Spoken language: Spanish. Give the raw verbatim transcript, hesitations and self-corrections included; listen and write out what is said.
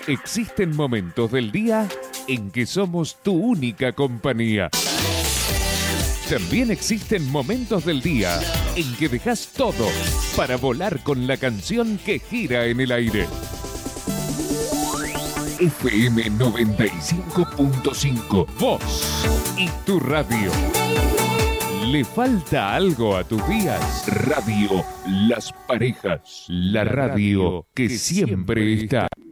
Existen momentos del día en que somos tu única compañía. También existen momentos del día en que dejas todo para volar con la canción que gira en el aire. F M noventa y cinco punto cinco, vos y tu radio. ¿Le falta algo a tus días? Radio Las Parejas, la radio que siempre está.